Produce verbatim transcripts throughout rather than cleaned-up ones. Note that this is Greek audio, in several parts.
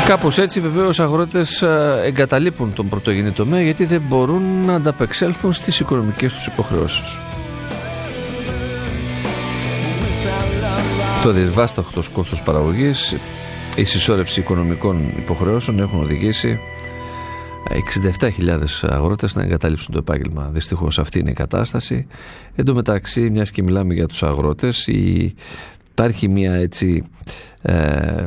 Κάπως έτσι βεβαίως οι αγρότες εγκαταλείπουν τον πρωτογενή τομέα γιατί δεν μπορούν να ανταπεξέλθουν στις οικονομικές τους υποχρεώσεις. Το δυσβάσταχτο κόστος παραγωγής, η συσσόρευση οικονομικών υποχρεώσεων έχουν οδηγήσει εξήντα επτά χιλιάδες αγρότες να εγκαταλείψουν το επάγγελμα. Δυστυχώς αυτή είναι η κατάσταση. Εν τω μεταξύ, μιας και μιλάμε για τους αγρότες, η... υπάρχει μια έτσι ε...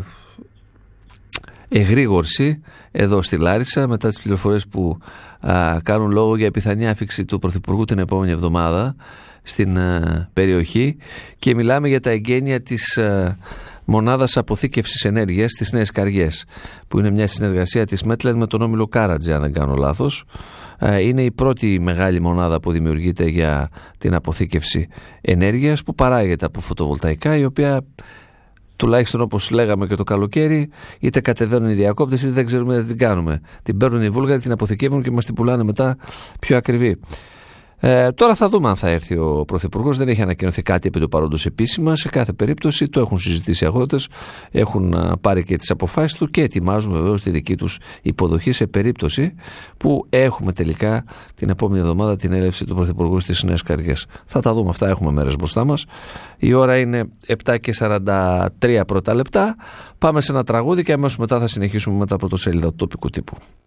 εγρήγορση εδώ στη Λάρισα μετά τις πληροφορίες που α, κάνουν λόγο για πιθανή άφιξη του Πρωθυπουργού την επόμενη εβδομάδα στην α, περιοχή, και μιλάμε για τα εγγένεια της α, μονάδας αποθήκευσης ενέργειας στις Νέες Καριές, που είναι μια συνεργασία της Μέτλεν με τον όμιλο Κάρατζε, αν δεν κάνω λάθος. Είναι η πρώτη μεγάλη μονάδα που δημιουργείται για την αποθήκευση ενέργειας, που παράγεται από φωτοβολταϊκά, η οποία, τουλάχιστον όπως λέγαμε και το καλοκαίρι, είτε κατεβαίνουν οι διακόπτες είτε δεν ξέρουμε τι την κάνουμε. Την παίρνουν οι Βούλγαροι, την αποθηκεύουν και μας την πουλάνε μετά πιο ακριβή. Ε, τώρα θα δούμε αν θα έρθει ο Πρωθυπουργός. Δεν έχει ανακοινωθεί κάτι επί του παρόντος επίσημα. Σε κάθε περίπτωση το έχουν συζητήσει οι αγρότες, έχουν α, πάρει και τις αποφάσεις του και ετοιμάζουν βεβαίως τη δική τους υποδοχή σε περίπτωση που έχουμε τελικά την επόμενη εβδομάδα την έλευση του Πρωθυπουργού στις Νέες Καριές. Θα τα δούμε αυτά, έχουμε μέρες μπροστά μας. Η ώρα είναι επτά και σαράντα τρία πρώτα λεπτά. Πάμε σε ένα τραγούδι και αμέσως μετά θα συνεχίσουμε με τα πρωτοσέλιδα του τοπικού τύπου.